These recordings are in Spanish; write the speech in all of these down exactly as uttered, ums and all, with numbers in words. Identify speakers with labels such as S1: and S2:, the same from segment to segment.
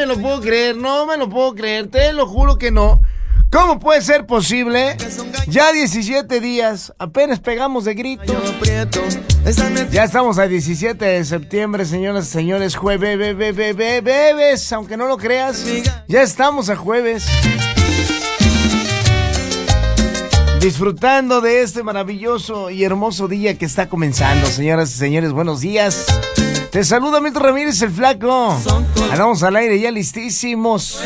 S1: me lo puedo creer, no me lo puedo creer, te lo juro que no. ¿Cómo puede ser posible? Ya diecisiete días, apenas pegamos de grito. Ya estamos a diecisiete de septiembre, señoras y señores, jueves, bebés, bebés, bebés, aunque no lo creas, ya estamos a jueves. Disfrutando de este maravilloso y hermoso día que está comenzando, señoras y señores, buenos días. Te saluda Milton Ramírez, el Flaco. Andamos al aire ya listísimos.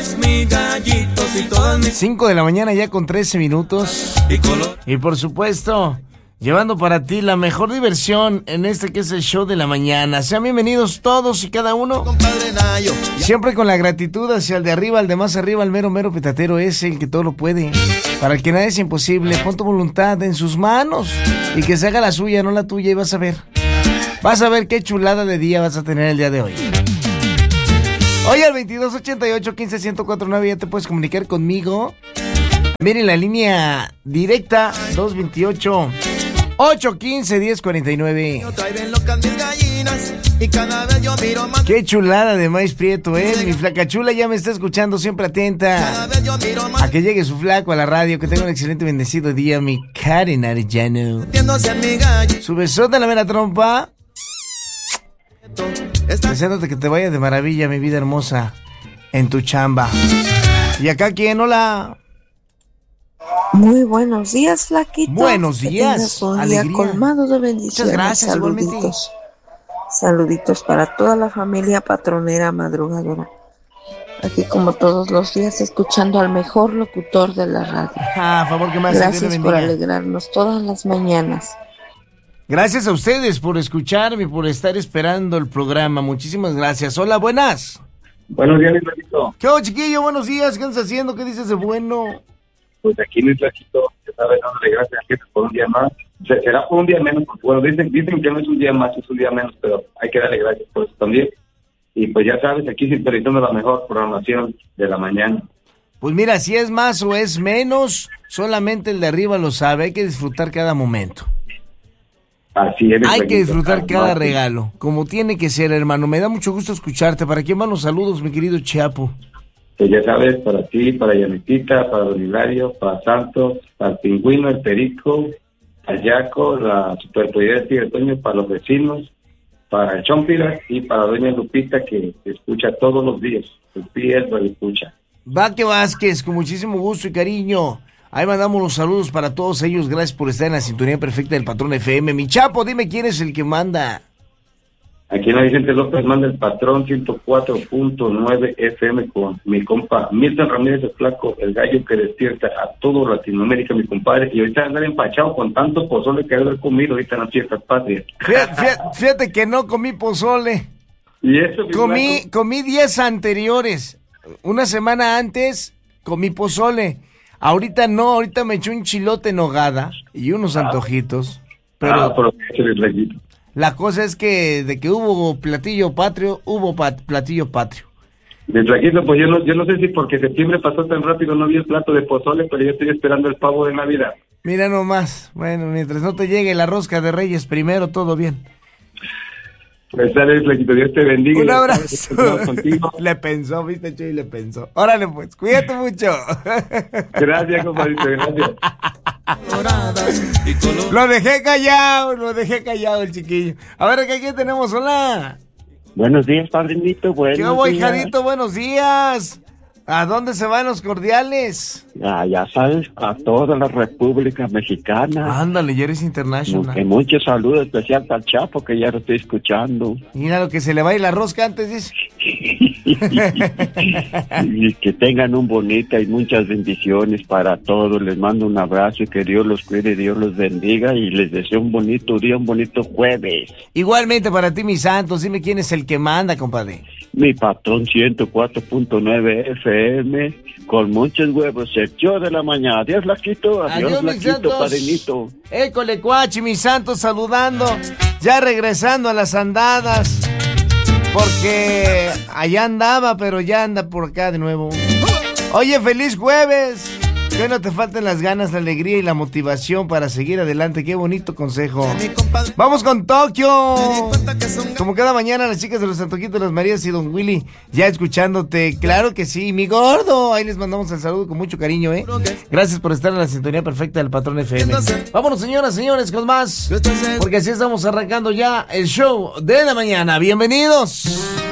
S1: cinco de la mañana ya con trece minutos. Y por supuesto, llevando para ti la mejor diversión en este que es el show de la mañana. Sean bienvenidos todos y cada uno. Siempre con la gratitud hacia el de arriba, al de más arriba, el mero mero petatero es el que todo lo puede. Para el que nada es imposible, pon tu voluntad en sus manos y que se haga la suya, no la tuya, y vas a ver. Vas a ver qué chulada de día vas a tener el día de hoy. Hoy al veintidós ochenta y ocho quince ciento cuatro nueve ya te puedes comunicar conmigo. Miren la línea directa dos veintiocho ocho quince diez cuarenta y nueve. Qué chulada de maíz prieto, eh. Mi flacachula ya me está escuchando, siempre atenta a que llegue su flaco a la radio. Que tenga un excelente bendecido día, mi Karen Arellano. Su besota en la mera trompa. Deseándote que te vaya de maravilla, mi vida hermosa, en tu chamba. Y acá, ¿quién? Hola.
S2: Muy buenos días, Flaquito.
S1: Buenos días,
S2: un
S1: alegría.
S2: día colmado de bendiciones.
S1: Muchas gracias,
S2: saluditos.
S1: igualmente.
S2: Saluditos para toda la familia patronera madrugadora. Aquí como todos los días escuchando al mejor locutor de la radio.
S1: Ah, a favor que más.
S2: Gracias por alegrarnos todas las mañanas.
S1: Gracias a ustedes por escucharme y por estar esperando el programa. Muchísimas gracias. Hola, buenas.
S3: Buenos días, mi Flaquito.
S1: ¿Qué onda, chiquillo? Buenos días. ¿Qué andas haciendo? ¿Qué dices de bueno?
S3: Pues aquí, mi Flaquito, ya sabes, dándole gracias a gente por un día más. Se- Será por un día menos, porque bueno, dicen, dicen que no es un día más, es un día menos, pero hay que darle gracias por eso también. Y pues ya sabes, aquí sintonizando la mejor programación de la mañana.
S1: Pues mira, si es más o es menos, solamente el de arriba lo sabe. Hay que disfrutar cada momento.
S3: Así es, mi
S1: Hay
S3: Flaquito.
S1: que disfrutar
S3: Ah,
S1: cada
S3: no,
S1: regalo, como tiene que ser, hermano. Me da mucho gusto escucharte. ¿Para quién van los saludos, mi querido Chiapo?
S3: Que ya sabes, para ti, para Yanitita, para Don Hilario, para Santos, para el Pingüino, el Perico, al Yaco, la Superpollera y el Toño, para los vecinos, para el Chompiras y para Doña Lupita, que escucha todos los días. El piel lo escucha.
S1: Vaque Vázquez, con muchísimo gusto y cariño. Ahí mandamos los saludos para todos ellos. Gracias por estar en la sintonía perfecta del Patrón F M. Mi Chapo, dime quién es el que manda.
S3: Aquí en Vicente López manda el Patrón ciento cuatro punto nueve F M con mi compa Milton Ramírez el Flaco, el gallo que despierta a todo Latinoamérica, mi compadre. Y ahorita andar empachado con tanto pozole que haber comido ahorita en las fiestas patrias.
S1: Fíjate, fíjate, fíjate que no comí pozole.
S3: Y eso, mi
S1: Comí,
S3: Flaco,
S1: comí días anteriores. Una semana antes comí pozole. Ahorita no, ahorita me eché un chilote en hogada y unos antojitos. Pero
S3: ah, aproveche el Flaquito.
S1: la cosa es que de que hubo platillo patrio, hubo pat- platillo patrio.
S3: Mi Flaquito, pues yo no, yo no sé si porque septiembre pasó tan rápido no vi el plato de pozole, pero yo estoy esperando el pavo de Navidad.
S1: Mira nomás, bueno, mientras no te llegue la rosca de Reyes primero, todo bien.
S3: Pues dale, Flaquito, Dios te bendiga.
S1: Un
S3: Ya
S1: abrazo.
S3: sabes que estamos contigo.
S1: Le pensó, viste, Chuy, le pensó. Órale pues, cuídate mucho.
S3: Gracias, compadrito, gracias.
S1: Lo dejé callado, lo dejé callado el chiquillo. A ver, ¿qué aquí tenemos? Hola.
S4: Buenos días, padrinito. Buenos
S1: ¿Qué hubo,
S4: días.
S1: hijadito? Buenos días. ¿A dónde se van los cordiales?
S4: Ah, ya sabes, a toda la República Mexicana.
S1: Ándale, ya eres
S4: Que
S1: international.
S4: muchos saludos especial para el Chapo, que ya lo estoy escuchando.
S1: Mira lo que se le va a ir la rosca antes, dice.
S4: Y que tengan un bonita y muchas bendiciones para todos. Les mando un abrazo y que Dios los cuide, Dios los bendiga y les deseo un bonito día, un bonito jueves.
S1: Igualmente para ti, mis santos, dime quién es el que manda, compadre.
S4: Mi patrón ciento cuatro punto nueve F M con muchos huevos, el show de la mañana. Adiós, Laquito. Adiós,
S1: Adiós, mis
S4: Laquito,
S1: santos.
S4: padrinito.
S1: École, cuachi, mis santos, saludando. Ya regresando a las andadas. Porque allá andaba, pero ya anda por acá de nuevo. Oye, feliz jueves. Que hoy no te falten las ganas, la alegría y la motivación para seguir adelante. Qué bonito consejo. Vamos con Tokio. Como cada mañana, las chicas de los Santoquitos, las Marías y Don Willy, ya escuchándote. Claro que sí, mi gordo. Ahí les mandamos el saludo con mucho cariño, ¿eh? Gracias por estar en la sintonía perfecta del Patrón F M. Vámonos, señoras, señores, con más. Porque así estamos arrancando ya el show de la mañana. Bienvenidos.